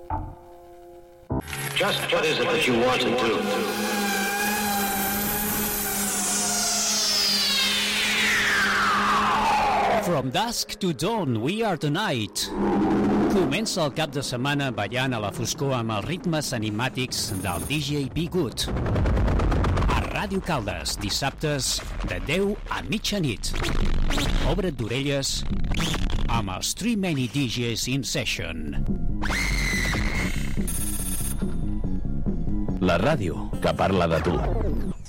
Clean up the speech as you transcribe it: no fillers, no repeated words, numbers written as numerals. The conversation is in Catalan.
Just what is it that you want to do? From dusk to dawn, we are the night. Comença el cap de setmana ballant a la foscor amb els ritmes animàtics del DJ Be Good. A Ràdio Caldes, dissabtes, de 10 a mitjanit. Obre't d'orelles amb els Three Many DJs in Session. La ràdio que parla de tu.